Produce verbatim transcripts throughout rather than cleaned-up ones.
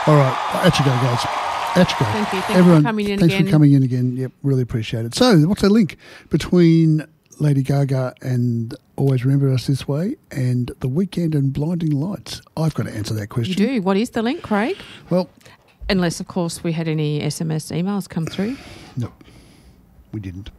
All right. Out you go, guys. Out you go. Thank you. Thank Everyone, you for coming in thanks again. for coming in again. Yep, really appreciate it. So, what's the link between Lady Gaga and Always Remember Us This Way and The Weekend and Blinding Lights? I've got to answer that question. You do. What is the link, Craig? Well, unless, of course, we had any S M S emails come through. No, we didn't.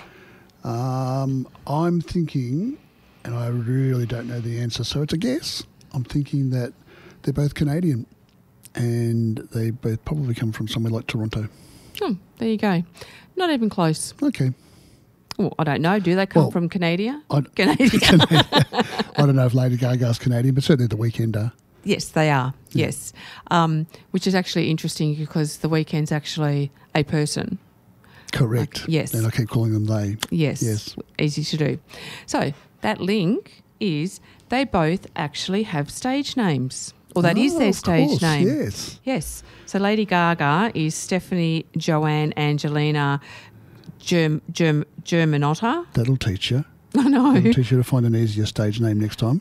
Um, I'm thinking, and I really don't know the answer, so it's a guess. I'm thinking that they're both Canadian and they both probably come from somewhere like Toronto. Oh, there you go. Not even close. Okay. Well, I don't know. Do they come Well, from Canada? I, Canada. Canada. I don't know if Lady Gaga's Canadian, but certainly The Weeknd are. Yes, they are. Yeah. Yes. Um, which is actually interesting because The Weeknd's actually a person. Correct. Like, yes. And I keep calling them they. Yes. Yes. Easy to do. So that link is they both actually have stage names. Or that is Oh, their of stage course, name. yes. Yes. So Lady Gaga is Stephanie Joanne Angelina Germ, Germ, Germanotta. That'll teach you. I know. That'll teach you to find an easier stage name next time.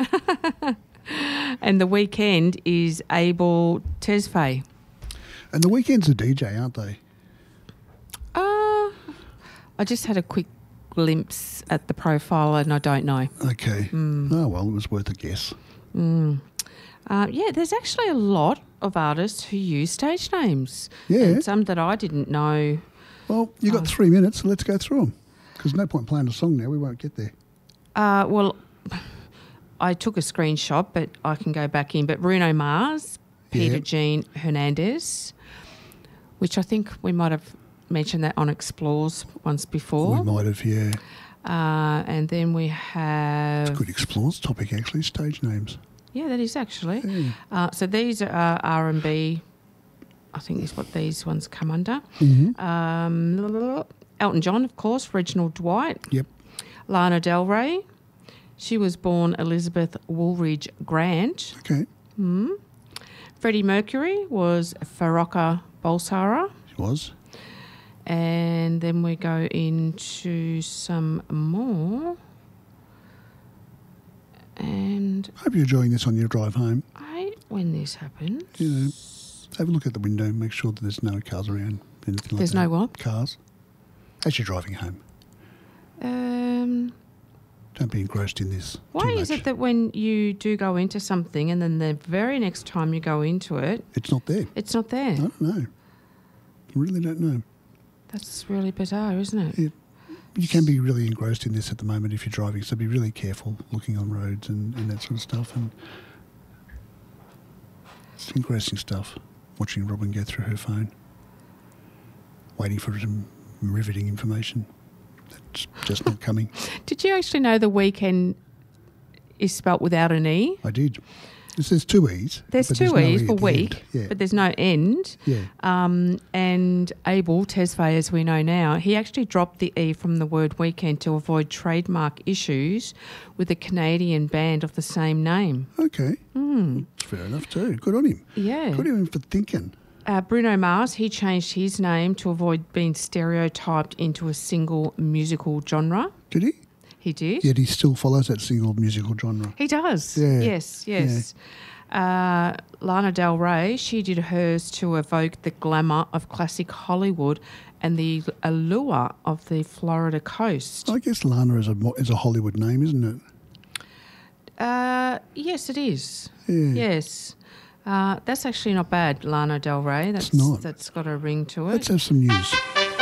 And The Weeknd is Abel Tesfaye. And The Weeknd's a D J, aren't they? Uh, I just had a quick glimpse at the profile and I don't know. Okay. Mm. Oh, well, it was worth a guess. Mm. Uh, yeah, there's actually a lot of artists who use stage names. Yeah. And some that I didn't know. Well, you've got Oh. three minutes, so let's go through them. Because no point playing a song now, we won't get there. Uh, well, I took a screenshot, but I can go back in. But Bruno Mars, Peter Yeah. Jean Hernandez, which I think we might have mentioned that on Explores once before. We might have, yeah. Uh, and then we have... It's a good Explores topic, actually, stage names. Yeah, that is actually. Yeah. Uh, so these are R and B, I think is what these ones come under. Mm-hmm. Um, Elton John, of course, Reginald Dwight. Yep. Lana Del Rey. She was born Elizabeth Woolridge Grant. Okay. Mm. Freddie Mercury was Farrokh Bulsara. It was. And then we go into some more. And I hope you're enjoying this on your drive home. I hate when this happens. You know, have a look at the window and make sure that there's no cars around. Anything like There's that. no what? Cars. As you're driving home. Um, Don't be engrossed in this. why too is much. it that when you do go into something and then the very next time you go into it, It's not there. it's not there? I don't know. I really don't know. That's really bizarre, isn't it? It, you can be really engrossed in this at the moment if you're driving, so be really careful looking on roads and, and that sort of stuff. And it's engrossing stuff, watching Robin go through her phone, waiting for some riveting information that's just not coming. Did you actually know The Weeknd is spelt without an E? I did. It says two E's. There's but two no E's E for at the week, end. Yeah. but there's no end. Yeah. Um, and Abel Tesfaye, as we know now, he actually dropped the E from the word weekend to avoid trademark issues with a Canadian band of the same name. Okay. Mm. That's fair enough too. Good on him. Yeah. Good on him for thinking. Uh, Bruno Mars, he changed his name to avoid being stereotyped into a single musical genre. Did he? He did. Yet he still follows that single musical genre. He does. Yeah. Yes, yes. Uh, Lana Del Rey, she did hers to evoke the glamour of classic Hollywood and the allure of the Florida coast. I guess Lana is a mo- is a Hollywood name, isn't it? Uh, yes, it is. Yeah. Yes. Uh, that's actually not bad, Lana Del Rey. That's, It's not. That's got a ring to it. Let's have some news.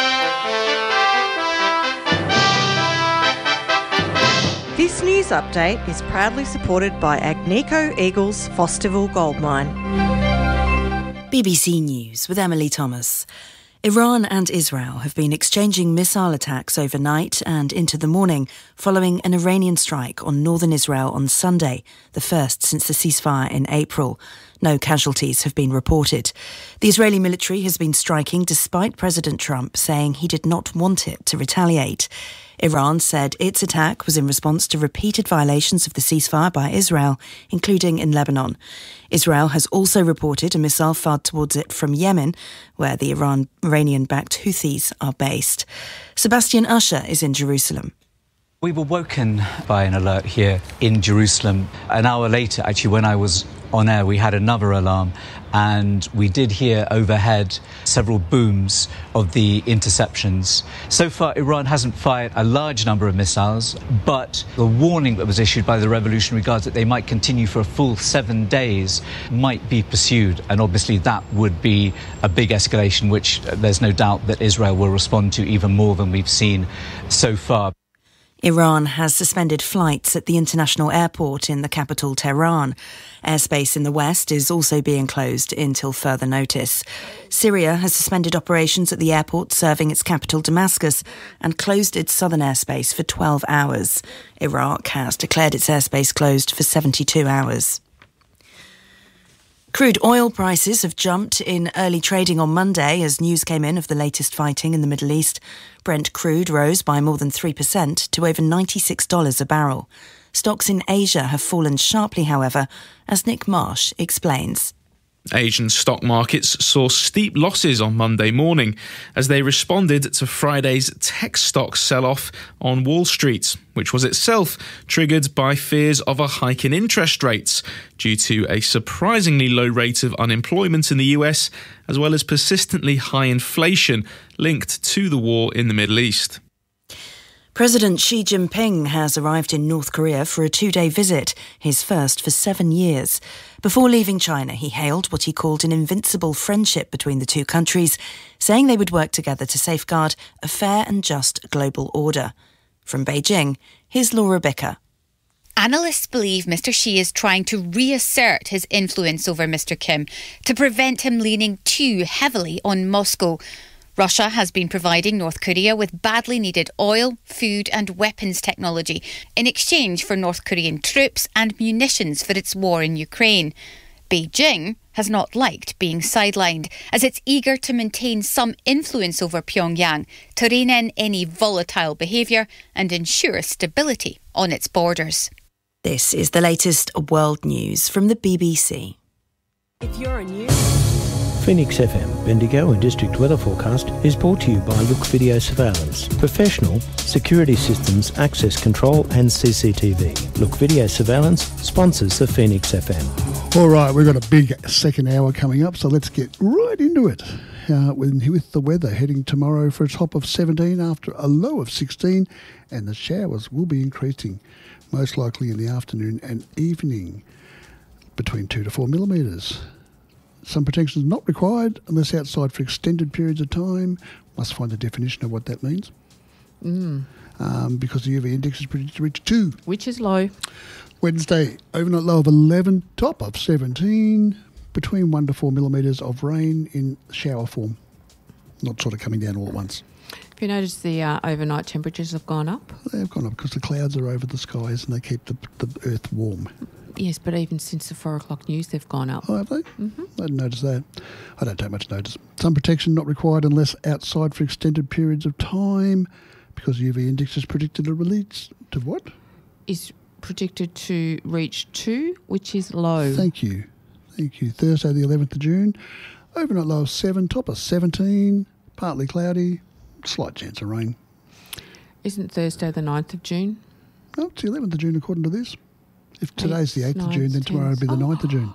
This news update is proudly supported by Agnico Eagles Fosterville Gold Mine. B B C News with Emily Thomas. Iran and Israel have been exchanging missile attacks overnight and into the morning following an Iranian strike on northern Israel on Sunday, the first since the ceasefire in April. No casualties have been reported. The Israeli military has been striking despite President Trump saying he did not want it to retaliate. Iran said its attack was in response to repeated violations of the ceasefire by Israel, including in Lebanon. Israel has also reported a missile fired towards it from Yemen, where the Iran, Iranian-backed Houthis are based. Sebastian Usher is in Jerusalem. We were woken by an alert here in Jerusalem. An hour later, actually, when I was on air, we had another alarm, and we did hear overhead several booms of the interceptions. So far, Iran hasn't fired a large number of missiles, but the warning that was issued by the Revolutionary Guards that they might continue for a full seven days might be pursued, and obviously that would be a big escalation, which there's no doubt that Israel will respond to even more than we've seen so far. Iran has suspended flights at the international airport in the capital Tehran. Airspace in the west is also being closed until further notice. Syria has suspended operations at the airport serving its capital Damascus and closed its southern airspace for twelve hours. Iraq has declared its airspace closed for seventy-two hours. Crude oil prices have jumped in early trading on Monday as news came in of the latest fighting in the Middle East. Brent crude rose by more than three percent to over ninety-six dollars a barrel. Stocks in Asia have fallen sharply, however, as Nick Marsh explains. Asian stock markets saw steep losses on Monday morning as they responded to Friday's tech stock sell-off on Wall Street, which was itself triggered by fears of a hike in interest rates due to a surprisingly low rate of unemployment in the U S, as well as persistently high inflation linked to the war in the Middle East. President Xi Jinping has arrived in North Korea for a two-day visit, his first for seven years. Before leaving China, he hailed what he called an invincible friendship between the two countries, saying they would work together to safeguard a fair and just global order. From Beijing, here's Laura Bicker. Analysts believe Mister Xi is trying to reassert his influence over Mister Kim to prevent him leaning too heavily on Moscow. Russia has been providing North Korea with badly needed oil, food and weapons technology in exchange for North Korean troops and munitions for its war in Ukraine. Beijing has not liked being sidelined, as it's eager to maintain some influence over Pyongyang to rein in any volatile behaviour and ensure stability on its borders. This is the latest world news from the B B C. If you're a new Phoenix F M Bendigo and District Weather Forecast is brought to you by Look Video Surveillance. Professional security systems, access control and C C T V. Look Video Surveillance sponsors the Phoenix F M. All right, we've got a big second hour coming up, so let's get right into it. Uh, with, with the weather heading tomorrow for a top of seventeen after a low of sixteen, and the showers will be increasing, most likely in the afternoon and evening, between two to four millimetres. Some protection is not required unless outside for extended periods of time. Must find the definition of what that means. Mm. Um, because the U V index is predicted to reach two. Which is low. Wednesday, overnight low of eleven, top of seventeen, between one to four millimetres of rain in shower form. Not sort of coming down all at once. Have you noticed the uh, overnight temperatures have gone up? They've gone up because the clouds are over the skies and they keep the, the earth warm. Yes, but even since the four o'clock news, they've gone up. Oh, have they? Mm-hmm. I didn't notice that. I don't take much notice. Sun protection not required unless outside for extended periods of time, because U V index is predicted to release to what? Is predicted to reach two, which is low. Thank you. Thank you. Thursday the eleventh of June, overnight low of seven, top of seventeen, partly cloudy, slight chance of rain. Isn't Thursday the ninth of June? No, it's the eleventh of June according to this. If today's the eighth Eighth, of June, then ninth, tomorrow will be the tenth. ninth of June.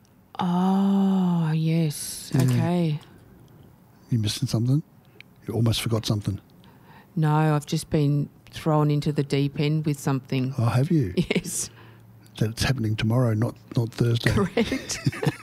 Oh, yes. Yeah. Okay. You missing something? You almost forgot something. No, I've just been thrown into the deep end with something. Oh, have you? Yes. That it's happening tomorrow, not not Thursday. Correct.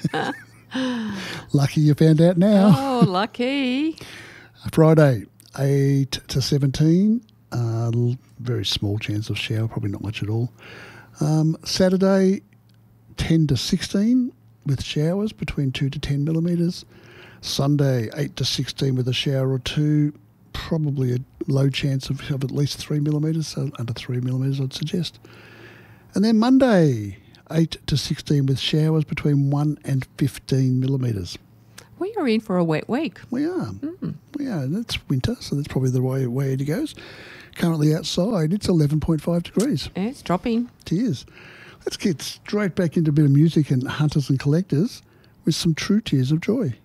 Lucky you found out now. Oh, lucky. Friday, eight to seventeen. Uh, very small chance of shower, probably not much at all. Um, Saturday, ten to sixteen with showers between two to ten millimetres. Sunday, eight to sixteen with a shower or two. Probably a low chance of, of at least three millimetres, so under three millimetres I'd suggest. And then Monday, eight to sixteen with showers between one and fifteen millimetres. We are in for a wet week. We are. Mm. We are. And it's winter, so that's probably the way, way it goes. Currently outside, it's eleven point five degrees. Yeah, it's dropping. It is. Let's get straight back into a bit of music and hunters and collectors with some True Tears of Joy.